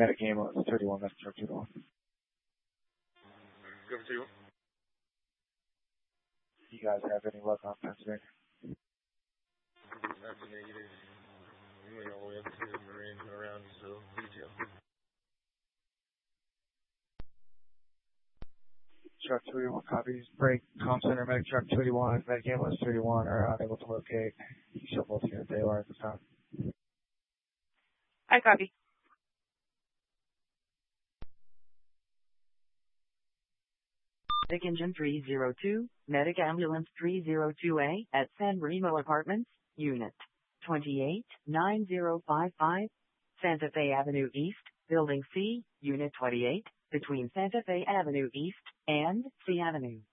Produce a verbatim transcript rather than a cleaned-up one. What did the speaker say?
Medic ambulance thirty-one, medic truck two to one. Go for two. You guys have any luck on Pennsylvania? That's a negative. We went all the way up to the Marine around, so detail. Truck two eighty-one copies. Break, comm center, medic truck two eighty-one, medic ambulance two eighty-one are unable to locate. You show both units they are at this time. I copy. Medic engine three oh two, medic ambulance three oh two A at San Remo Apartments, unit twenty-eight nine zero five five, Santa Fe Avenue East, Building C, unit twenty-eight, between Santa Fe Avenue East and C Avenue.